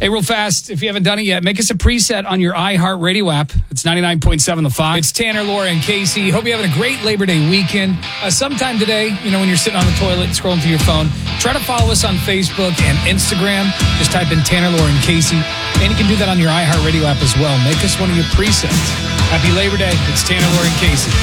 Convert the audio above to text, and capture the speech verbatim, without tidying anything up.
Hey, real fast, if you haven't done it yet, make us a preset on your iHeartRadio app. It's ninety-nine point seven The Fox. It's Tanner, Laura, and Casey. Hope you're having a great Labor Day weekend. Uh, sometime today, you know, when you're sitting on the toilet scrolling through your phone, try to follow us on Facebook and Instagram. Just type in Tanner, Laura, and Casey. And you can do that on your iHeartRadio app as well. Make us one of your presets. Happy Labor Day. It's Tanner, Laura, and Casey.